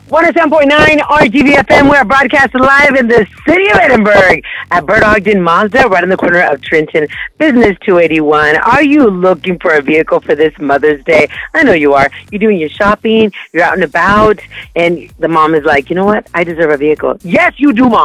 107.9 RGVFM. We are broadcasting live in the city of Edinburgh at Bert Ogden Mazda, right on the corner of Trenton Business 281. Are you looking for a vehicle for this Mother's Day? I know you are. You're doing your shopping, you're out and about, and the mom is like, you know what? I deserve a vehicle. Yes, you do, Mom.